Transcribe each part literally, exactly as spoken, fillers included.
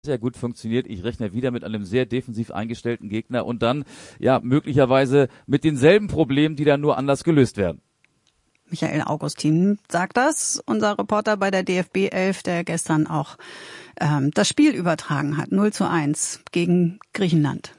sehr gut funktioniert. Ich rechne wieder mit einem sehr defensiv eingestellten Gegner und dann ja möglicherweise mit denselben Problemen, die dann nur anders gelöst werden. Michael Augustin sagt das, unser Reporter bei der D F B elf, der gestern auch ähm, das Spiel übertragen hat. null zu eins gegen Griechenland.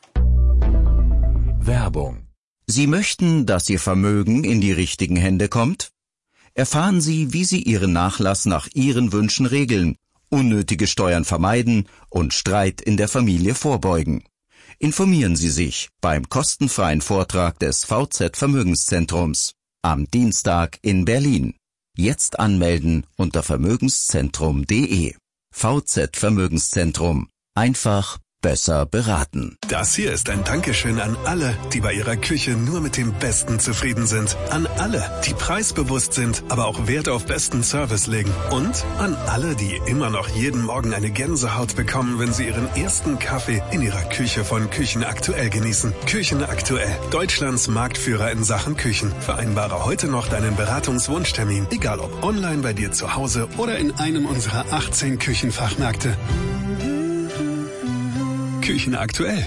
Werbung. Sie möchten, dass Ihr Vermögen in die richtigen Hände kommt? Erfahren Sie, wie Sie Ihren Nachlass nach Ihren Wünschen regeln, unnötige Steuern vermeiden und Streit in der Familie vorbeugen. Informieren Sie sich beim kostenfreien Vortrag des V Z Vermögenszentrums am Dienstag in Berlin. Jetzt anmelden unter vermögenszentrum punkt de. V Z Vermögenszentrum. Einfach besser beraten. Das hier ist ein Dankeschön an alle, die bei ihrer Küche nur mit dem Besten zufrieden sind. An alle, die preisbewusst sind, aber auch Wert auf besten Service legen. Und an alle, die immer noch jeden Morgen eine Gänsehaut bekommen, wenn sie ihren ersten Kaffee in ihrer Küche von Küchen Aktuell genießen. Küchen Aktuell, Deutschlands Marktführer in Sachen Küchen. Vereinbare heute noch deinen Beratungswunschtermin, egal ob online bei dir zu Hause oder in einem unserer achtzehn Küchenfachmärkte. Küchen Aktuell.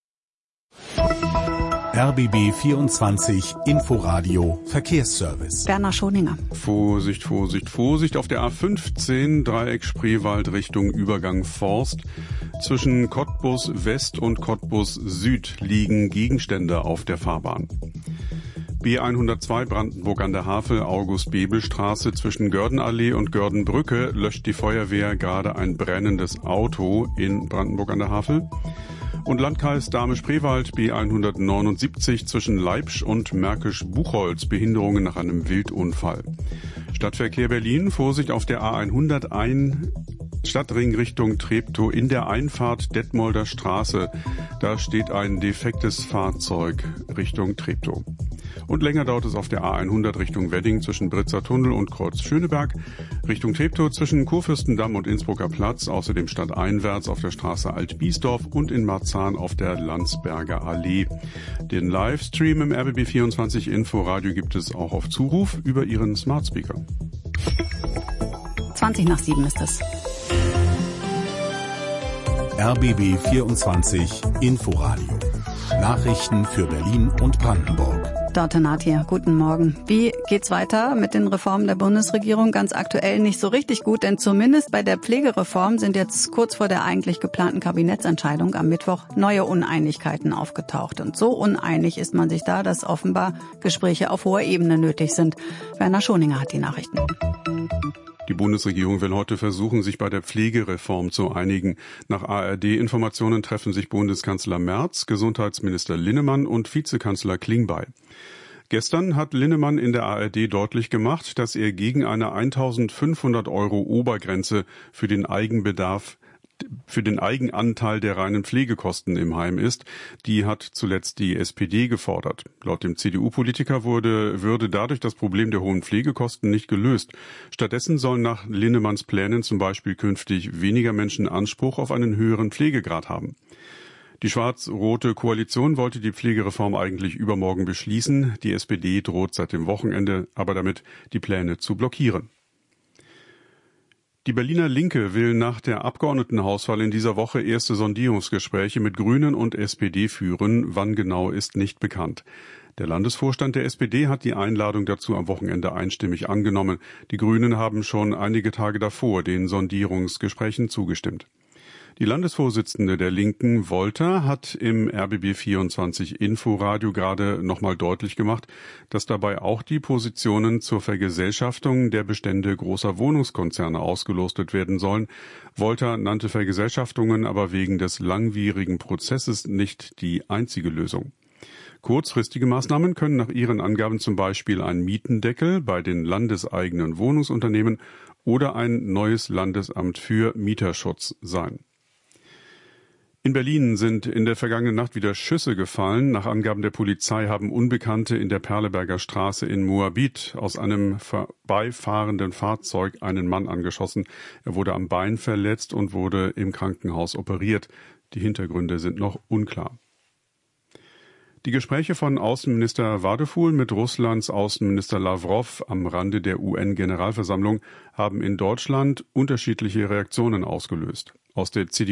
R B B vierundzwanzig Inforadio Verkehrsservice. Werner Schoninger. Vorsicht, Vorsicht, Vorsicht auf der A fünfzehn, Dreieck Spreewald Richtung Übergang Forst. Zwischen Cottbus West und Cottbus Süd liegen Gegenstände auf der Fahrbahn. B hundertzwei Brandenburg an der Havel, August-Bebel-Straße zwischen Gördenallee und Gördenbrücke löscht die Feuerwehr gerade ein brennendes Auto in Brandenburg an der Havel. Und Landkreis Dahme-Spreewald, B hundertneunundsiebzig zwischen Leipsch und Märkisch-Buchholz, Behinderungen nach einem Wildunfall. Stadtverkehr Berlin, Vorsicht auf der A hunderteins, Stadtring Richtung Treptow in der Einfahrt Detmolder Straße. Da steht ein defektes Fahrzeug Richtung Treptow. Und länger dauert es auf der A hundert Richtung Wedding zwischen Britzer Tunnel und Kreuz Schöneberg, Richtung Treptow zwischen Kurfürstendamm und Innsbrucker Platz, außerdem stadteinwärts auf der Straße Alt-Biesdorf und in Marzahn auf der Landsberger Allee. Den Livestream im R B B vierundzwanzig Inforadio gibt es auch auf Zuruf über Ihren Smart Speaker. zwanzig nach sieben ist es. R B B vierundzwanzig Inforadio. Nachrichten für Berlin und Brandenburg. Dorte Nathir, guten Morgen. Wie geht's weiter mit den Reformen der Bundesregierung? Ganz aktuell nicht so richtig gut, denn zumindest bei der Pflegereform sind jetzt kurz vor der eigentlich geplanten Kabinettsentscheidung am Mittwoch neue Uneinigkeiten aufgetaucht. Und so uneinig ist man sich da, dass offenbar Gespräche auf hoher Ebene nötig sind. Werner Schoninger hat die Nachrichten. Die Bundesregierung will heute versuchen, sich bei der Pflegereform zu einigen. Nach A R D-Informationen treffen sich Bundeskanzler Merz, Gesundheitsminister Linnemann und Vizekanzler Klingbeil. Gestern hat Linnemann in der A R D deutlich gemacht, dass er gegen eine eintausendfünfhundert Euro Obergrenze für den Eigenbedarf für den Eigenanteil der reinen Pflegekosten im Heim ist. Die hat zuletzt die S P D gefordert. Laut dem C D U-Politiker wurde, würde dadurch das Problem der hohen Pflegekosten nicht gelöst. Stattdessen sollen nach Linnemanns Plänen zum Beispiel künftig weniger Menschen Anspruch auf einen höheren Pflegegrad haben. Die schwarz-rote Koalition wollte die Pflegereform eigentlich übermorgen beschließen. Die S P D droht seit dem Wochenende aber damit, die Pläne zu blockieren. Die Berliner Linke will nach der Abgeordnetenhauswahl in dieser Woche erste Sondierungsgespräche mit Grünen und S P D führen. Wann genau ist nicht bekannt. Der Landesvorstand der S P D hat die Einladung dazu am Wochenende einstimmig angenommen. Die Grünen haben schon einige Tage davor den Sondierungsgesprächen zugestimmt. Die Landesvorsitzende der Linken, Wolter, hat im R B B vierundzwanzig Inforadio gerade nochmal deutlich gemacht, dass dabei auch die Positionen zur Vergesellschaftung der Bestände großer Wohnungskonzerne ausgelostet werden sollen. Wolter nannte Vergesellschaftungen aber wegen des langwierigen Prozesses nicht die einzige Lösung. Kurzfristige Maßnahmen können nach ihren Angaben zum Beispiel ein Mietendeckel bei den landeseigenen Wohnungsunternehmen oder ein neues Landesamt für Mieterschutz sein. In Berlin sind in der vergangenen Nacht wieder Schüsse gefallen. Nach Angaben der Polizei haben Unbekannte in der Perleberger Straße in Moabit aus einem vorbeifahrenden Fahrzeug einen Mann angeschossen. Er wurde am Bein verletzt und wurde im Krankenhaus operiert. Die Hintergründe sind noch unklar. Die Gespräche von Außenminister Wadefuhl mit Russlands Außenminister Lawrow am Rande der U N-Generalversammlung haben in Deutschland unterschiedliche Reaktionen ausgelöst. Aus der C D U